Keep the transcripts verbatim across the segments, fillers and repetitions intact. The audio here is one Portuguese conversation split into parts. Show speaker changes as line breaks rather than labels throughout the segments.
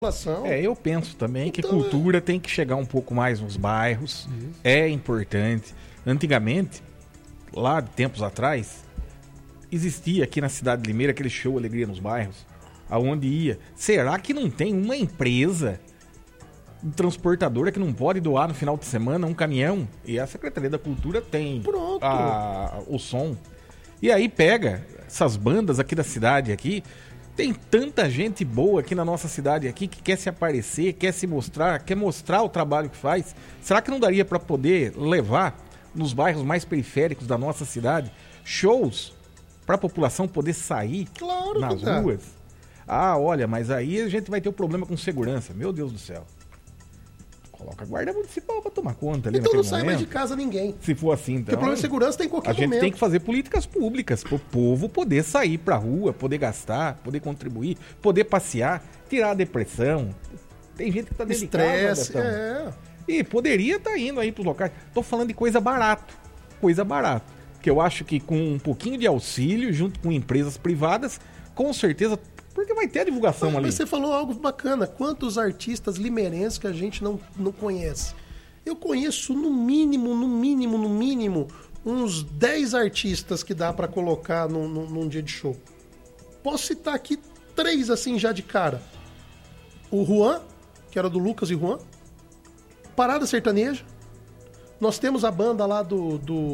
população.
É, eu penso também
então,
que a cultura é... tem que chegar um pouco mais nos bairros. Isso. É importante. Antigamente, lá de tempos atrás, existia aqui na cidade de Limeira aquele show Alegria nos Bairros, aonde ia. Será que não tem uma empresa transportadora que não pode doar no final de semana um caminhão? E a Secretaria da Cultura tem a, o som. E aí pega essas bandas aqui da cidade aqui. Tem tanta gente boa aqui na nossa cidade aqui que quer se aparecer, quer se mostrar, quer mostrar o trabalho que faz. Será que não daria para poder levar nos bairros mais periféricos da nossa cidade shows para a população poder sair
claro
nas ruas? Ah, olha, mas aí a gente vai ter um problema com segurança. Meu Deus do céu. Coloca a guarda municipal para tomar conta ali.
Então não sai
momento.
mais de casa ninguém.
Se for assim, então...
Porque o problema de segurança tem em qualquer
momento. A gente
momento.
tem que fazer políticas públicas para o povo poder sair para a rua, poder gastar, poder contribuir, poder passear, tirar a depressão. Tem gente que está dentro
Estresse,
de casa.
é.
E poderia estar tá indo aí para os locais. Tô falando de coisa barato. Coisa barata. Que eu acho que com um pouquinho de auxílio, junto com empresas privadas, com certeza... Porque vai ter a divulgação
mas,
ali.
Mas você falou algo bacana. Quantos artistas limeirenses que a gente não, não conhece? Eu conheço no mínimo, no mínimo, no mínimo, uns dez artistas que dá pra colocar num, num, num dia de show. Posso citar aqui três assim já de cara. O Juan, que era do Lucas e Juan. Parada Sertaneja. Nós temos a banda lá do... do...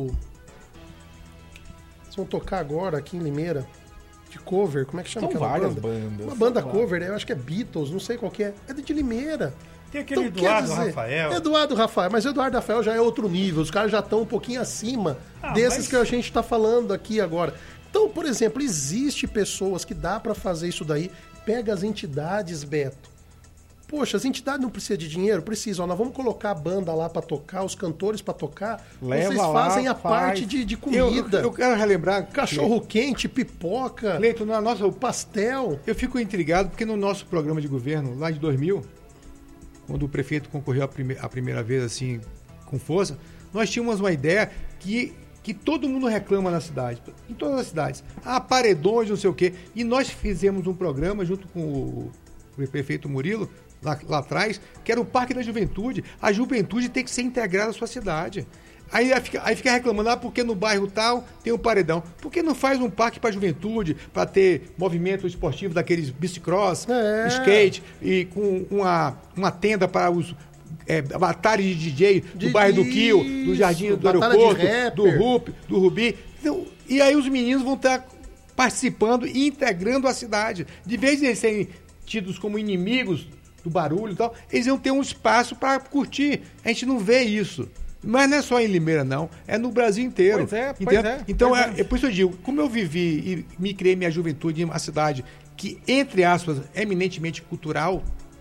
Eles vão tocar agora aqui em Limeira. De cover, como é que chama
São
aquela
várias
banda?
bandas.
Uma banda
são
cover, eu acho que é Beatles, não sei qual que é. É de Limeira.
Tem aquele
então,
Eduardo
dizer,
Rafael.
Eduardo Rafael, mas o Eduardo Rafael já é outro nível. Os caras já estão um pouquinho acima
ah,
desses
mas...
que a gente está falando aqui agora. Então, por exemplo, existe pessoas que dá para fazer isso daí. Pega as entidades, Beto. Poxa, as entidades não precisam de dinheiro? Precisam. Nós vamos colocar a banda lá para tocar, os cantores para tocar.
Leva
Vocês
lá,
fazem a
faz.
parte de, de comida.
Eu, eu quero relembrar...
Cachorro quente, pipoca,
Cleito, na nossa...
pastel.
Eu fico intrigado porque no nosso programa de governo, lá de dois mil, quando o prefeito concorreu a, prime- a primeira vez assim, com força, nós tínhamos uma ideia que... que todo mundo reclama na cidade, em todas as cidades. Ah, paredões, não sei o quê. E nós fizemos um programa junto com o, o prefeito Murilo, lá, lá atrás, que era o Parque da Juventude. A juventude tem que ser integrada à sua cidade. Aí fica, aí fica reclamando, ah, porque no bairro tal tem um paredão. Por que não faz um parque para a juventude, para ter movimento esportivo daqueles bicicross,
é.
skate, e com uma, uma tenda para os... É, batalha de D J do
de
bairro do Quio, do Jardim do Aeroporto, do Rup, do Rubi. Então, e aí os meninos vão estar participando e integrando a cidade. De vez de eles serem tidos como inimigos do barulho e tal, eles vão ter um espaço para curtir. A gente não vê isso. Mas não é só em Limeira, não. É no Brasil inteiro.
Pois é, pois é.
Então,
pois
é, é. é por isso eu digo, como eu vivi e me criei minha juventude em uma cidade que, entre aspas, é eminentemente cultural,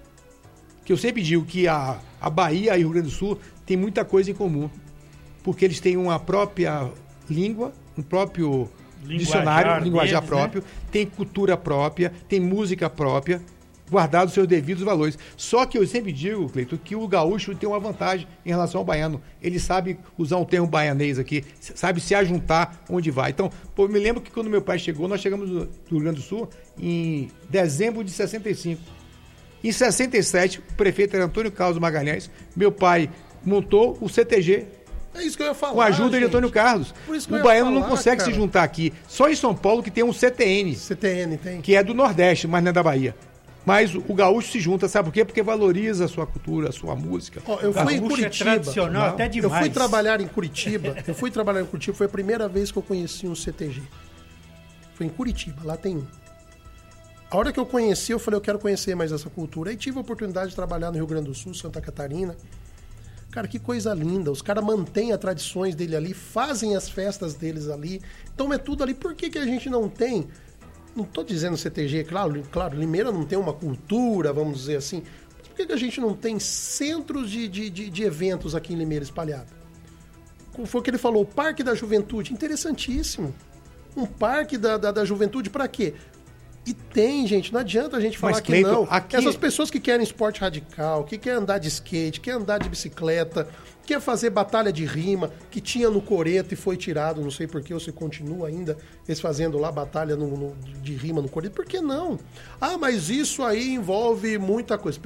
que eu sempre digo que a, a Bahia e o Rio Grande do Sul tem muita coisa em comum. Porque eles têm uma própria língua, um próprio linguajar dicionário, linguajar deles, próprio, né? Tem cultura própria, tem música própria, guardado os seus devidos valores. Só que eu sempre digo, Cleiton, que o gaúcho tem uma vantagem em relação ao baiano. Ele sabe usar um termo baianês aqui, sabe se ajuntar onde vai. Então, pô, eu me lembro que quando meu pai chegou, nós chegamos do Rio Grande do Sul em dezembro de sessenta e cinco. Em sessenta e sete, o prefeito era Antônio Carlos Magalhães. Meu pai montou o C T G.
É isso que eu ia falar.
Com a ajuda gente. de Antônio Carlos. O baiano falar, não consegue cara. se juntar aqui. Só em São Paulo que tem um C T N.
C T N tem.
Que é do Nordeste, mas não é da Bahia. Mas o gaúcho se junta, sabe por quê? Porque valoriza a sua cultura, a sua música.
Oh, eu fui em Curitiba.
É tradicional, até demais.
Eu fui trabalhar em Curitiba. eu fui trabalhar em Curitiba. Foi a primeira vez que eu conheci um C T G. Foi em Curitiba. Lá tem um. A hora que eu conheci, eu falei, eu quero conhecer mais essa cultura. Aí tive a oportunidade de trabalhar no Rio Grande do Sul, Santa Catarina. Cara, que coisa linda. Os caras mantêm as tradições dele ali, fazem as festas deles ali. Então é tudo ali. Por que que a gente não tem... Não estou dizendo C T G, claro, claro, Limeira não tem uma cultura, vamos dizer assim. Mas por que que a gente não tem centros de, de, de, de eventos aqui em Limeira espalhado? Como foi que ele falou? O Parque da Juventude, interessantíssimo. Um parque da, da, da juventude para quê? E tem, gente, não adianta a gente falar
Mas,
que
Cleiton,
não.
aqui-
Essas pessoas que querem esporte radical, que querem andar de skate, que querem andar de bicicleta, quer fazer batalha de rima, que tinha no Coreto e foi tirado, não sei porquê, ou se continua ainda, eles fazendo lá batalha no, no- de rima no Coreto, por que não? Ah, mas isso aí envolve muita coisa.